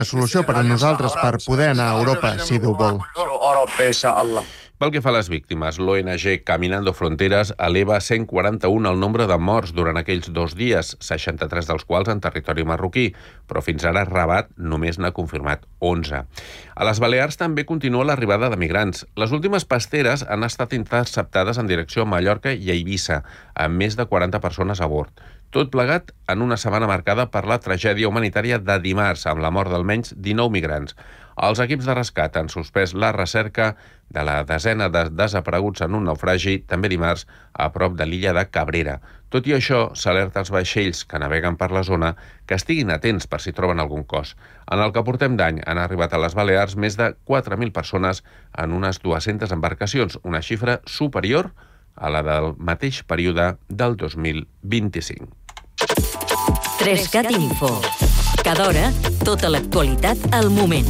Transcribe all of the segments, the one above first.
solució per a nosaltres per poder anar a Europa, si Déu vol. Pel que fa a les víctimes, l'ONG Caminando Fronteras eleva a 141 el nombre de morts durant aquells 2 dies, 63 dels quals en territori marroquí, però fins ara Rabat només n'ha confirmat 11. A les Balears també continua l'arribada de migrants. Les últimes pasteres han estat interceptades en direcció a Mallorca i a Eivissa, amb més de 40 persones a bord. Tot plegat en una setmana marcada per la tragèdia humanitària de dimarts, amb la mort d'almenys 19 migrants. Els equips de rescat han suspès la recerca de la desena de desapareguts en un naufragi, també dimarts, a prop de l'illa de Cabrera. Tot i això, s'alerta als vaixells que naveguen per la zona que estiguin atents per si troben algun cos. En el que portem d'any han arribat a les Balears més de 4.000 persones en unes 200 embarcacions, una xifra superior a la del mateix període del 2025. 3CAT Info. Cada hora, tota l'actualitat al moment.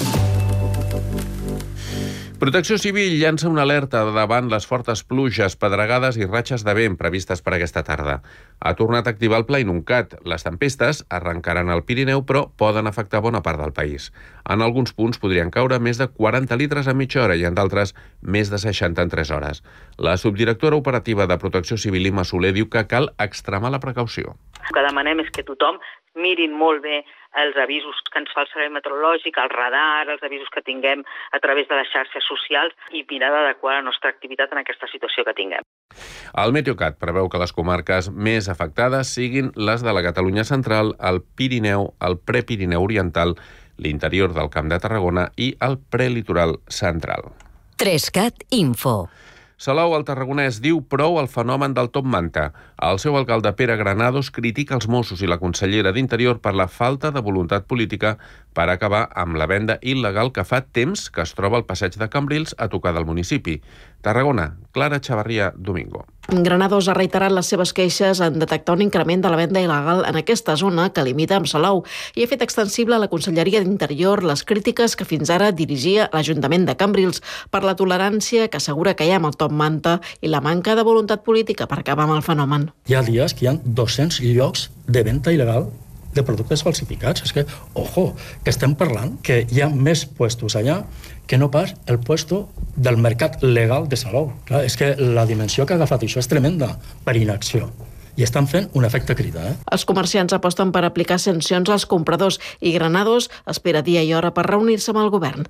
Protecció Civil llança una alerta davant les fortes pluges, pedregades i ratxes de vent previstes per aquesta tarda. Ha tornat a activar el Pla Inuncat. Les tempestes arrencaran al Pirineu, però poden afectar bona part del país. En alguns punts podrien caure més de 40 litres a mitja hora i en d'altres més de 60 en 3 hores. La subdirectora operativa de Protecció Civil, Imma Soler, diu que cal extremar la precaució. El que demanem és que tothom mirin molt bé els avisos que ens fa el Servei Meteorològic, el radar, els avisos que tinguem a través de les xarxes socials i mirar d'adequar la nostra activitat en aquesta situació que tinguem. El Meteocat preveu que les comarques més afectades siguin les de la Catalunya central, el Pirineu, el Prepirineu oriental, l'interior del Camp de Tarragona i el prelitoral central. 3CAT Info. Salou, el tarragonès, diu prou al fenomen del top manta. El seu alcalde Pere Granados critica els Mossos i la consellera d'Interior per la falta de voluntat política per acabar amb la venda il·legal que fa temps que es troba al passeig de Cambrils a tocar del municipi. Tarragona, Clara Chavarria Domingo. Granados ha reiterat les seves queixes en detectar un increment de la venda il·legal en aquesta zona que limita amb Salou i ha fet extensible a la Conselleria d'Interior les crítiques que fins ara dirigia l'Ajuntament de Cambrils per la tolerància que assegura que hi ha amb el top manta i la manca de voluntat política per acabar amb el fenomen. Hi ha dies que hi ha 200 llocs de venda il·legal de productes falsificats. És que, ojo, que estem parlant que hi ha més puestos allà que no pas el puesto del mercat legal de Salou. Clar, és que la dimensió que ha agafat això és tremenda per inacció. I estan fent un efecte crida. Els comerciants aposten per aplicar sancions als compradors i Granados espera dia i hora per reunir-se amb el govern.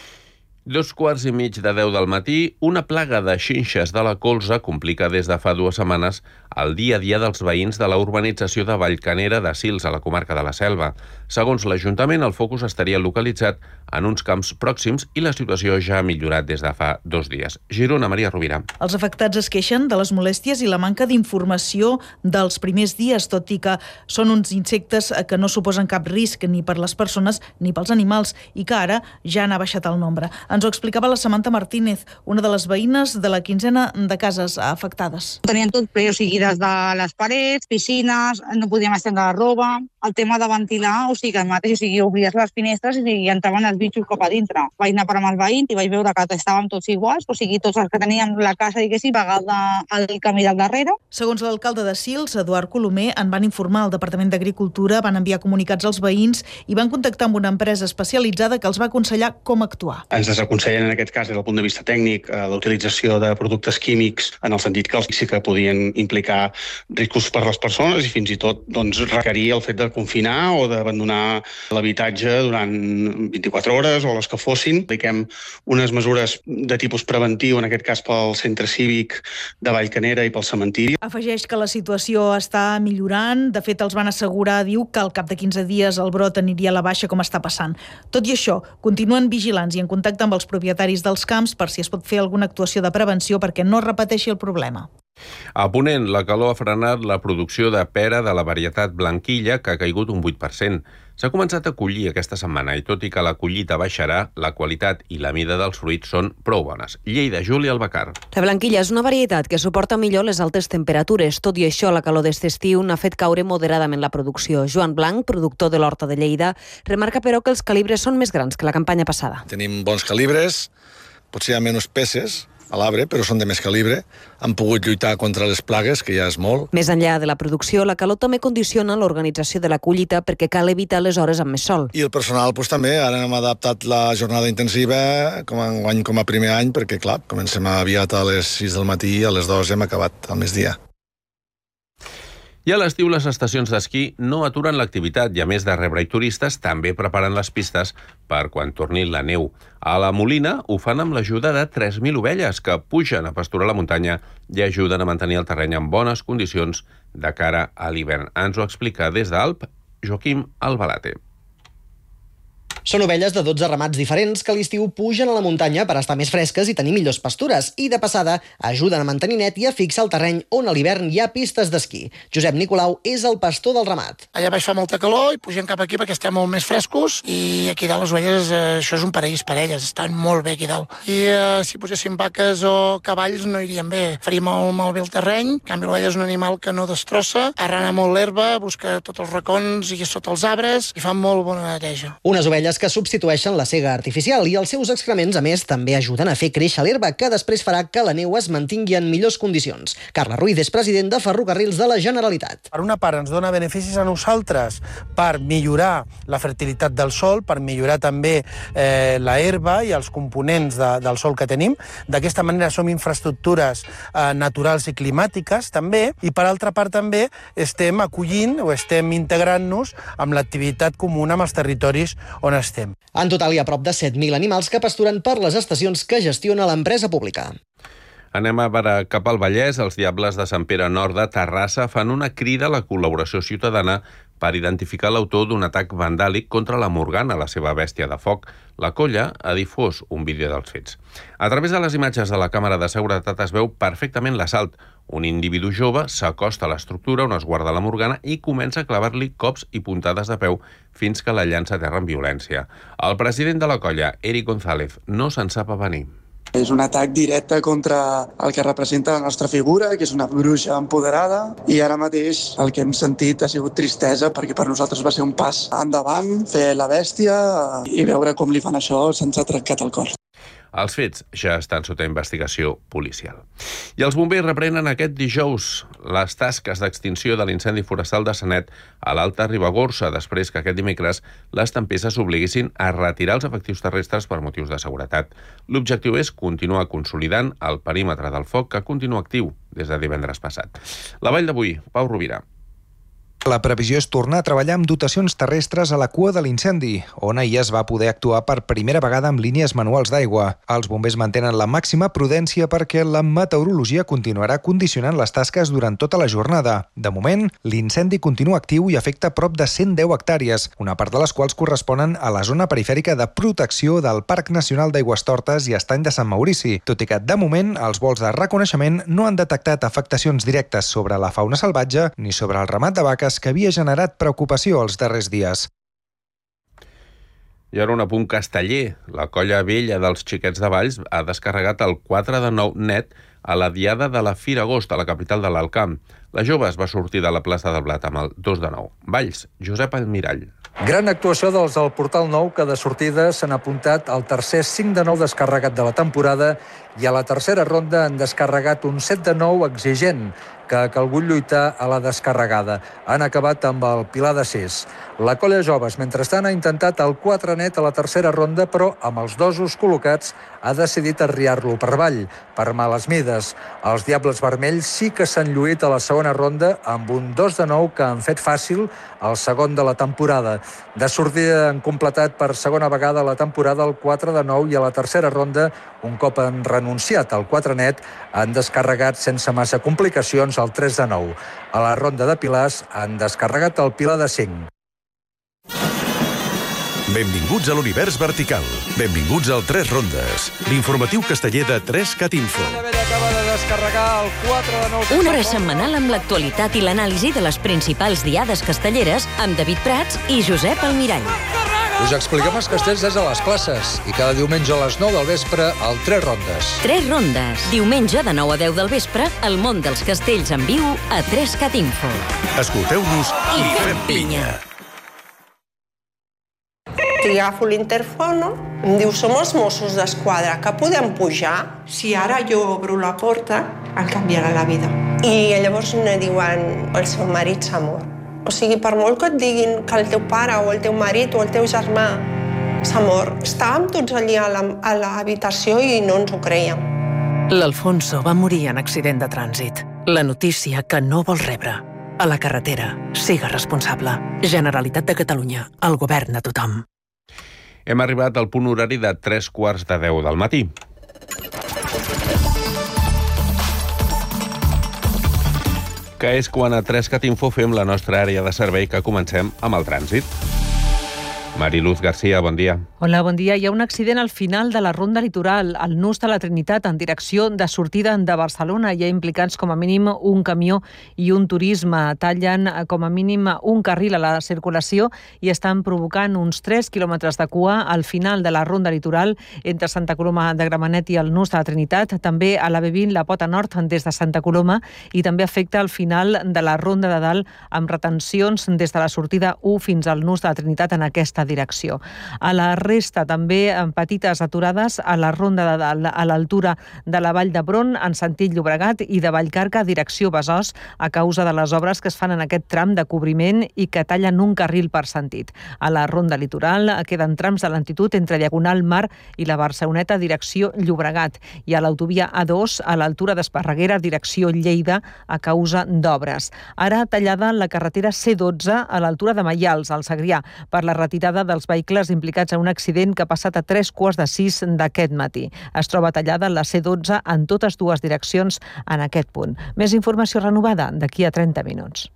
9:15 del matí, una plaga de xinxes de la colza complica des de fa 2 setmanes el dia a dia dels veïns de la urbanització de Vallcanera de Sils, a la comarca de la Selva. Segons l'Ajuntament, el focus estaria localitzat en uns camps pròxims i la situació ja ha millorat des de fa 2 dies. Girona, Maria Rovira. Els afectats es queixen de les molèsties i la manca d'informació dels primers dies, tot i que són uns insectes que no suposen cap risc ni per les persones ni pels animals i que ara ja n'ha baixat el nombre. Ens ho explicava la Samantha Martínez, una de les veïnes de la quinzena de cases afectades. Tenien tot ple, o sigui, des de les parets, piscines, no podíem estendre la roba, el tema de ventilar, o sigui, el mateix, o sigui, obries les finestres i entraven els bitxos cap a dintre. Vaig anar per amb els veïns i vaig veure que estàvem tots iguals, o sigui, tots els que teníem la casa, diguéssim, pagada al camí del darrere. Segons l'alcalde de Sils, Eduard Colomer, en van informar al Departament d'Agricultura, van enviar comunicats als veïns i van contactar amb una empresa especialitzada que els va aconsellar com actuar. Ens desaconsellen, en aquest cas, des del punt de vista tècnic, la utilització de productes químics, en el sentit que sí que podien implicar riscos per les persones i fins i tot requerir el fet de confinar o d'abandonar l'habitatge durant 24 hores o les que fossin. Apliquem unes mesures de tipus preventiu, en aquest cas pel centre cívic de Vallcanera i pel cementiri. Afegeix que la situació està millorant. De fet, els van assegurar, diu, que al cap de 15 dies el brot aniria a la baixa com està passant. Tot i això, continuen vigilants i en contacte amb els propietaris dels camps per si es pot fer alguna actuació de prevenció perquè no repeteixi el problema. A Ponent, la calor ha frenat la producció de pera de la varietat blanquilla, que ha caigut un 8%. S'ha començat a collir aquesta setmana i tot i que la collita baixarà, la qualitat i la mida dels fruits són prou bones. Lleida, Júlia Albacar. La blanquilla és una varietat que suporta millor les altes temperatures. Tot i això, la calor d'aquest estiu n'ha fet caure moderadament la producció. Joan Blanc, productor de l'Horta de Lleida, remarca però que els calibres són més grans que la campanya passada. Tenim bons calibres, potser hi ha menys peces, a l'arbre, però són de més calibre. Han pogut lluitar contra les plagues, que ja és molt. Més enllà de la producció, la calor també condiciona l'organització de la collita perquè cal evitar les hores amb més sol. I el personal també, ara hem adaptat la jornada intensiva com a primer any, perquè clar, comencem aviat a les 6 del matí i a les 2 hem acabat al migdia. I a l'estiu les estacions d'esquí no aturen l'activitat i a més de rebre turistes també preparen les pistes per quan torni la neu. A la Molina ho fan amb l'ajuda de 3.000 ovelles que pugen a pasturar la muntanya i ajuden a mantenir el terreny en bones condicions de cara a l'hivern. Ens ho explica des d'Alp Joaquim Albalate. Són ovelles de 12 ramats diferents que a l'estiu pugen a la muntanya per estar més fresques i tenir millors pastures i, de passada, ajuden a mantenir net i a fixar el terreny on a l'hivern hi ha pistes d'esquí. Josep Nicolau és el pastor del ramat. Allà baix fa molta calor i pugem cap aquí perquè estem molt més frescos i aquí dalt les ovelles, això és un paraís per elles, estan molt bé aquí dalt. I si poséssim vaques o cavalls no irien bé. Faria molt bé el terreny, en canvi l'ovella és un animal que no destrossa, arrana molt l'herba, busca tots els racons i sota els arbres i fa molt bona neteja. Unes ovelles que substitueixen la sega artificial i els seus excrements, a més, també ajuden a fer créixer l'herba, que després farà que la neu es mantingui en millors condicions. Carles Ruiz és president de Ferrocarrils de la Generalitat. Per una part ens dona beneficis a nosaltres per millorar la fertilitat del sòl, per millorar també la herba i els components del sòl que tenim. D'aquesta manera som infraestructures naturals i climàtiques també, i per altra part també estem acollint o estem integrant-nos amb l'activitat comuna amb els territoris on estem. En total hi ha prop de 7.000 animals que pasturen per les estacions que gestiona l'empresa pública. Anem cap al Vallès. Els Diables de Sant Pere Nord de Terrassa fan una crida a la col·laboració ciutadana per identificar l'autor d'un atac vandàlic contra la Morgana, la seva bèstia de foc. La colla ha difós un vídeo dels fets. A través de les imatges de la càmera de seguretat es veu perfectament l'assalt. Un individu jove s'acosta a l'estructura on es guarda la Morgana i comença a clavar-li cops i puntades de peu fins que la llança a terra amb violència. El president de la colla, Eric González, no se'n sap avenir. És un atac directe contra el que representa la nostra figura, que és una bruixa empoderada, i ara mateix el que hem sentit ha sigut tristesa, perquè per nosaltres va ser un pas endavant, fer la bèstia i veure com li fan això se'ns ha trencat el cor. Els fets ja estan sota investigació policial. I els bombers reprenen aquest dijous les tasques d'extinció de l'incendi forestal de Sanet a l'Alta Ribagorça, després que aquest dimecres les tempestes obliguessin a retirar els efectius terrestres per motius de seguretat. L'objectiu és continuar consolidant el perímetre del foc, que continua actiu des de divendres passat. La Vall d'avui, Pau Rovira. La previsió és tornar a treballar amb dotacions terrestres a la cua de l'incendi, on ahir es va poder actuar per primera vegada amb línies manuals d'aigua. Els bombers mantenen la màxima prudència perquè la meteorologia continuarà condicionant les tasques durant tota la jornada. De moment, l'incendi continua actiu i afecta prop de 110 hectàrees, una part de les quals corresponen a la zona perifèrica de protecció del Parc Nacional d'Aigüestortes i Estany de Sant Maurici, tot i que, de moment, els vols de reconeixement no han detectat afectacions directes sobre la fauna salvatge ni sobre el ramat de vaques que havia generat preocupació els darrers dies. I ara un apunt casteller. La colla vella dels Xiquets de Valls ha descarregat el 4 de 9 net a la diada de la Fira Agost a la capital de l'Alt Camp. La jove es va sortir de la plaça del Blat amb el 2 de 9. Valls, Josep Almirall. Gran actuació dels del Portal Nou, que de sortida s'han apuntat al tercer 5 de 9 descarregat de la temporada i a la tercera ronda han descarregat un 7 de 9 exigent, que ha calgut lluitar a la descarregada. Han acabat amb el Pilar de 6. La colla joves, mentrestant, ha intentat el 4 net a la tercera ronda, però amb els dosos col·locats ha decidit arriar-lo per avall, per males mides. Els Diables Vermells sí que s'han lluït a la segona ronda amb un 2 de 9 que han fet fàcil el segon de la temporada. De sortida han completat per segona vegada la temporada el 4 de 9 i a la tercera ronda, un cop han renunciat al 4 net, han descarregat sense massa complicacions el 3 de 9. A la ronda de pilars han descarregat el Pilar de 5. Benvinguts a l'univers vertical. Benvinguts al 3 rondes. L'informatiu casteller de 3CAT Info. Acaba de descarregar el 4 de 9. Una hora setmanal amb l'actualitat i l'anàlisi de les principals diades castelleres amb David Prats i Josep Almirall. Us expliquem els castells des de les classes i cada diumenge a les 9 del vespre al 3 rondes. 3 rondes. Diumenge de 9 a 10 del vespre, el món dels castells en viu a 3CAT Info. Escolteu-nos i fem pinya. T'agafo l'interfono, em diu, som els Mossos d'Esquadra, que podem pujar? Si ara jo obro la porta, em canviarà la vida. I llavors me diuen, el seu marit s'ha mort. O sigui, per molt que et diguin que el teu pare o el teu marit o el teu germà s'ha mort, estàvem tots allí a l'habitació i no ens ho creiem. L'Alfonso va morir en accident de trànsit. La notícia que no vols rebre. A la carretera, siga responsable. Generalitat de Catalunya, el govern de tothom. Hem arribat al punt horari de 9:45 del matí. Que és quan a 3CAT Info fem la nostra àrea de servei, que comencem amb el trànsit. Mariluz García, bon dia. Hola, bon dia. Hi ha un accident al final de la ronda litoral, al nus de la Trinitat, en direcció de sortida de Barcelona. Hi ha implicats com a mínim un camió i un turisme. Tallen com a mínim un carril a la circulació i estan provocant uns 3 quilòmetres de cua al final de la ronda litoral entre Santa Coloma de Gramenet i el nus de la Trinitat. També a la B20, la Pota Nord, des de Santa Coloma, i també afecta al final de la ronda de dalt amb retencions des de la sortida 1 fins al nus de la Trinitat en aquesta direcció. A la resta també amb petites aturades a la ronda de dalt, a l'altura de la Vall d'Hebron en sentit Llobregat i de Vallcarca direcció Besòs a causa de les obres que es fan en aquest tram de cobriment i que tallen un carril per sentit. A la ronda litoral queden trams de lentitud entre Diagonal Mar i la Barceloneta direcció Llobregat i a l'autovia A2 a l'altura d'Esparreguera direcció Lleida a causa d'obres. Ara tallada la carretera C12 a l'altura de Maials, al Segrià, per la retirada dels vehicles implicats en un accident que ha passat a 5:45 d'aquest matí. Es troba tallada la C12 en totes dues direccions en aquest punt. Més informació renovada d'aquí a 30 minuts.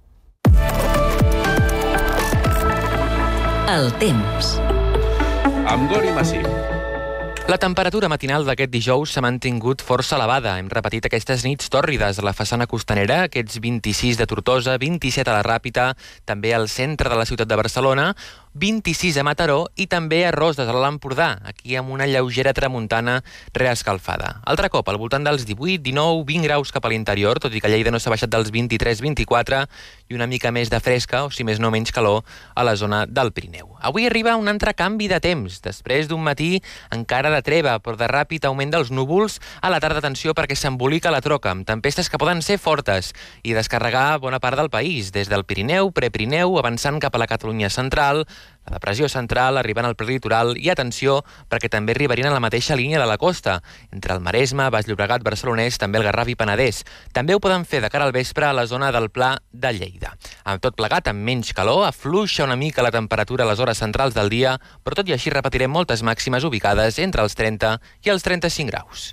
El temps. Amb Gori Massí. La temperatura matinal d'aquest dijous s'ha mantingut força elevada. Hem repetit aquestes nits tòrrides a la façana costanera, aquests 26 de Tortosa, 27 a la Ràpita, també al centre de la ciutat de Barcelona, 26 a Mataró i també a Roses, a l'Empordà, aquí amb una lleugera tramuntana reescalfada. Altre cop, al voltant dels 18, 19, 20 graus cap a l'interior, tot i que Lleida no s'ha baixat dels 23-24, i una mica més de fresca, o si més no menys calor, a la zona del Pirineu. Avui arriba un altre canvi de temps, després d'un matí encara de treva, però de ràpid augment dels núvols. A la tarda, atenció, perquè s'embolica la troca, amb tempestes que poden ser fortes i descarregar bona part del país, des del Pirineu, Prepirineu, avançant cap a la Catalunya central, la depressió central, arribant al prelitoral i, atenció, perquè també arribarien a la mateixa línia de la costa, entre el Maresme, Baix Llobregat, Barcelonès, també el Garraf i Penedès. També ho poden fer de cara al vespre a la zona del Pla de Lleida. Amb tot plegat, amb menys calor, afluixa una mica la temperatura a les hores centrals del dia, però tot i així repetirem moltes màximes ubicades entre els 30 i els 35 graus.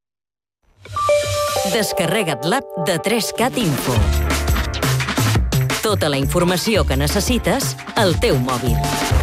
Descarrega't l'app de 3CAT Info. Tota la informació que necessites al teu mòbil.